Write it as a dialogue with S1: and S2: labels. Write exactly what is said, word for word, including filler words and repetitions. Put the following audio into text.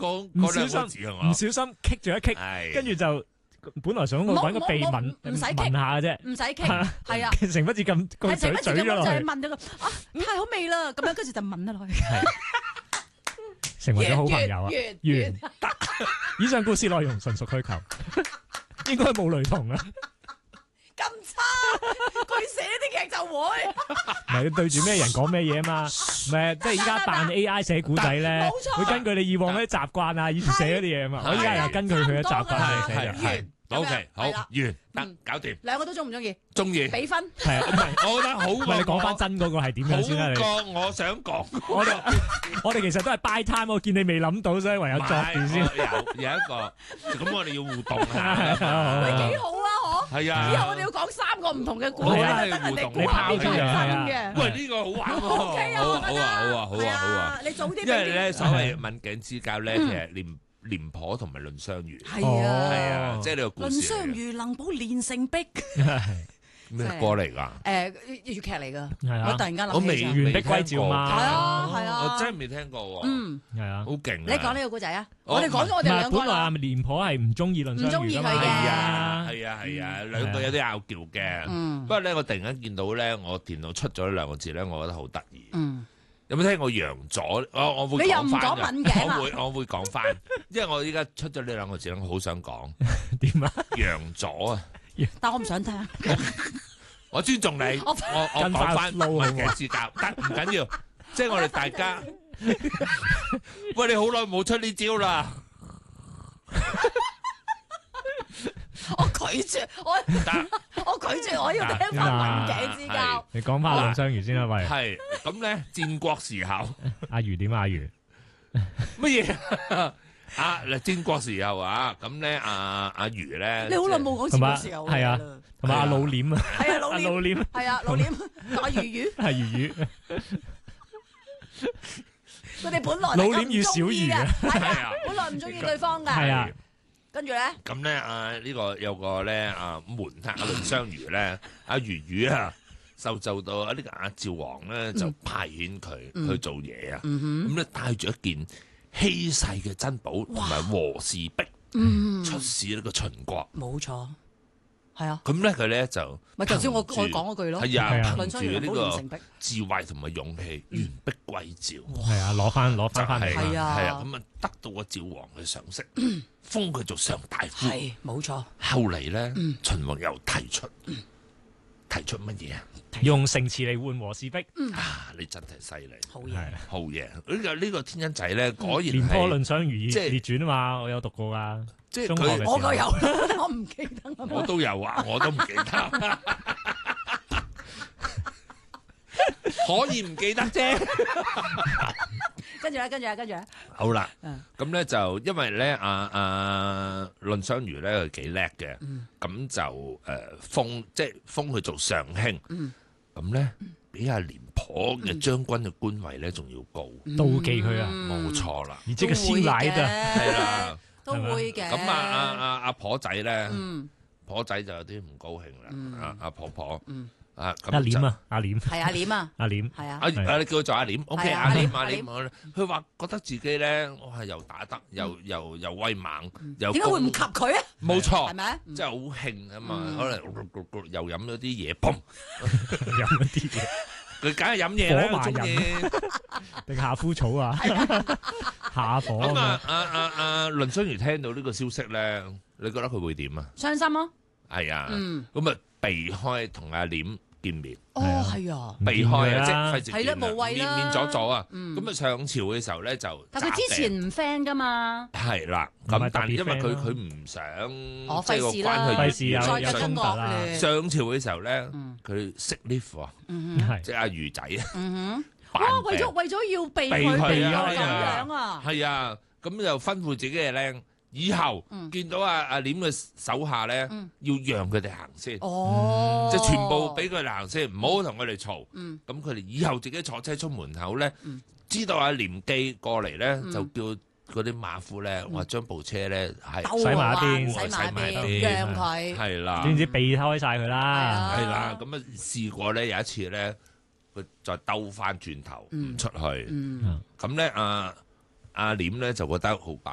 S1: 講
S2: 唔
S1: 嗰兩
S2: 小
S1: 個字係
S2: 心唔小心棘咗一棘，
S1: 係
S2: 跟住就本來想揾個鼻吻
S3: 唔使
S2: 聞下嘅啫，
S3: 唔使傾，係啊，
S2: 成不至咁個
S3: 係成
S2: 嘴
S3: 不自咁就
S2: 嘴咗落去，
S3: 係問咗個啊太好味啦，咁樣跟住就問咗落去。
S2: 成為咗好朋友啊！
S3: 完完
S2: 完，以上故事內容純屬虛構，應該冇雷同啊！
S3: 咁差，佢寫啲劇就會。
S2: 唔係你對住咩人講咩嘢啊嘛？唔係即係依家扮 A I 寫古仔咧
S3: 冇，錯
S2: 會根據你以往嗰啲習慣啊，以前寫嗰啲嘢啊嘛。
S1: 係
S2: 我依家又根據佢嘅習慣嚟寫嘅，
S1: 係係
S3: 咁樣
S1: OK 好
S3: 係啦
S1: 完得搞掂，
S3: 兩個都中唔中意？
S1: 中意。
S3: 俾分。
S2: 係啊，唔係
S1: 我覺得好
S2: 唔係你講翻真嗰個係點樣先啦？你
S1: 好過我想講。
S2: 我哋我哋其實都係 buy time，我見你未諗到，所以唯有作住先。
S1: 有有一個，咁我哋要互動下。
S3: 喂，幾好啊，嗬！
S1: 係
S3: 以後我
S1: 啊
S3: 哋要講三個唔同嘅故
S1: 好
S3: 仔，
S1: 啊
S3: 等人哋
S1: 互動
S3: 估下邊個係
S2: 你拋
S3: 真
S2: 出嚟
S3: 嘅。
S1: 喂，呢個好玩喎！
S3: O K 啊，
S1: 好
S3: 我覺得
S1: 啊好啊好啊好
S3: 係
S1: 啊好啊！
S3: 你早啲俾
S1: 因為咧，
S3: 啲
S1: 所謂刎頸之交咧，其實廉廉頗同埋論相如。
S3: 係啊，
S1: 係啊，即係呢個故
S3: 論
S1: 事
S3: 相
S1: 嚟嘅。
S3: 如能保連城璧。
S1: 咩歌嚟㗎？
S3: 誒粵劇嚟㗎，
S2: 係啊
S3: 我突然間
S1: 我未
S3: 諗起咋。
S2: 完璧歸趙嘛
S3: 係啊係啊
S1: 我真係未聽過喎。
S3: 嗯，
S2: 係啊
S1: 好。勁啊！
S3: 你講呢個故仔啊？
S1: 我
S3: 我哋講咗我哋
S2: 唔係
S3: 兩個啦
S2: 本來阿。廉頗係唔中意論
S3: 唔中
S2: 相如㗎嘛，
S3: 意佢嘅
S1: 係啊係啊係啊，兩個有啲拗撬嘅。
S3: 嗯
S1: 不過咧，我突然間見到咧，我電腦出咗呢兩個字咧，我覺得好得意。
S3: 嗯，
S1: 有冇聽過楊左？我我會
S3: 你又唔
S1: 講翻
S3: 講刎頸啊
S1: 我會我會講翻，因為我依家出咗呢兩個字咧，我好想講
S2: 點啊？
S1: 楊左啊！
S3: 但我唔想聽。
S1: 我尊重你，我我我
S2: 跟返
S1: 講翻
S2: flow 好
S1: 刎頸之交，得唔緊要，即係我哋大家。喂，你好耐冇出呢招啦，
S3: 我拒絕，我
S1: 得
S3: 我拒絕，我要聽翻刎頸之交。
S2: 你講翻論相如先啦，喂，
S1: 係咁咧。戰國時候
S2: 阿如點啊？阿如
S1: 乜嘢啊？嗱，戰國時候啊，咁咧阿阿如咧，
S3: 你好耐冇講
S2: 同埋
S3: 前嘅時候
S2: 係啊，同埋阿老臉啊，
S3: 係啊，老
S2: 阿老
S3: 臉，
S2: 臉
S3: 係啊，老臉，阿魚魚，
S2: 係粵語，
S3: 佢哋本來
S2: 老臉與小魚
S3: 嘅，
S2: 啊
S3: 係
S1: 係啊
S3: 啊，本來唔中意對方㗎，
S2: 係啊，
S3: 跟住咧，
S1: 咁咧啊呢個有個咧啊門客阿論相如咧，阿如如啊受就到啊呢個阿趙王咧就派遣佢去做嘢啊，咁咧帶住一件稀世嘅珍寶同埋和氏璧
S3: 嗯，
S1: 出使呢個秦國，
S3: 冇錯，係啊，
S1: 咁咧佢咧就
S3: 咪頭先我我
S1: 憑住
S3: 講嗰句咯，
S1: 係啊，
S2: 係啊
S1: 憑
S3: 論相如能保
S1: 住呢個
S3: 連城璧，
S1: 智慧同埋勇氣，完璧歸趙。
S2: 係啊，攞翻攞
S1: 就
S2: 翻翻嚟，
S1: 係
S3: 係啊
S1: 係啊，咁啊得到個趙王嘅賞識，封佢做上大夫。
S3: 係冇錯，
S1: 後嚟咧，秦王又提出提出乜嘢啊？
S2: 用城池嚟換和氏璧，
S1: 啊，你真係犀利，
S3: 好嘢，
S2: 係
S1: 好嘢！呢個呢個天恩仔咧，果然
S2: 廉頗
S1: 係
S2: 論相如
S1: 即係
S2: 列傳啊嘛，我有讀過噶，
S1: 即係
S2: 中學嘅
S1: 佢，
S3: 我個有啦，我唔記得啊，
S1: 我都有啊，我都唔記得，可以唔記得啫。
S3: 跟住咧，跟住咧，跟住咧，
S1: 好啦
S3: 嗯，
S1: 咁咧就因為咧啊啊論相如咧佢幾叻嘅，
S3: 嗯
S1: 咁就誒封即係封佢做上卿，
S3: 嗯
S1: 咁咧比阿廉頗嘅將軍嘅官位咧仲要高，
S2: 妒忌佢啊，
S1: 冇錯啦，
S2: 而即係先奶的，
S1: 係啦，
S3: 都會嘅，
S1: 咁啊啊啊阿婆仔咧，
S3: 嗯，
S1: 婆仔就有啲唔高興啦，阿阿婆婆，啊咁
S2: 阿廉啊，阿廉，
S3: 係阿臉啊，
S2: 阿廉，
S3: 係啊
S1: 阿，阿你叫佢做阿廉，OK，
S3: 係啊
S1: 阿廉
S3: 阿
S1: 阿廉，佢話覺得自己咧，我係又打得，又又又威猛，又
S3: 點解會唔及
S1: 功
S3: 佢啊？
S1: 冇錯
S3: 係，咪？
S1: 即係好興啊嘛，
S3: 嗯
S1: 可能又飲咗啲嘢，砰！
S2: 飲一啲嘢，
S1: 佢梗係飲嘢啦，
S2: 火麻
S1: 佢中意。
S2: 定夏枯草啊，下火
S1: 咁啊，
S2: 啊嘛，
S1: 阿阿阿論相如聽到呢個消息咧，你覺得佢會點啊？
S3: 傷心咯，
S1: 係啊，
S3: 嗯，
S1: 咁啊避開同阿廉見面，
S3: 哦，係啊，
S1: 避開啊，即係
S2: 係
S1: 費事見啦
S3: 係啦無謂啦
S1: 面面咗咗啊。
S3: 嗯
S1: 咁啊上朝嘅時候咧就，
S3: 但佢之前唔 friend 噶嘛，
S1: 係啦，咁
S2: 唔係特別
S1: 但係因為
S2: friend 啦
S1: 佢佢唔想
S3: 哦
S1: 即係個
S3: 費事啦
S1: 關係
S2: 費事有
S3: 再
S2: 有
S3: 更加惡
S2: 衝突啦，
S3: 劣，
S1: 上朝嘅時候咧
S3: 嗯，
S1: 佢識 lift 啊，
S3: 嗯哼，
S2: 係
S1: 即係阿魚仔啊，
S3: 嗯哼，
S1: 扮
S3: 哇，為
S1: 病
S3: 咗為咗要避
S1: 避
S3: 佢
S1: 佢啊
S3: 避到咁
S1: 係啊
S3: 樣啊，
S1: 係啊，咁就吩咐自己嘅僆，以後
S3: 嗯
S1: 見到阿阿廉嘅手下咧，
S3: 嗯
S1: 要讓佢哋行先，
S3: 哦，
S1: 即係全部俾佢哋行先，唔好同佢哋嘈。
S3: 嗯
S1: 咁佢哋以後自己坐車出門口咧
S3: 嗯，
S1: 知道阿廉記過嚟咧，
S3: 嗯
S1: 就叫嗰啲馬夫咧，話將部車咧係
S3: 兜
S2: 洗埋一邊
S3: 洗埋一
S1: 洗埋一
S3: 邊，
S1: 邊
S3: 讓佢，
S1: 係啦，
S2: 點知避開晒佢啦，
S3: 啊
S1: 係啦，咁啊試過咧有一次咧，佢再兜翻轉頭唔出去，
S3: 嗯，
S1: 咁咧阿阿廉咧就覺得好把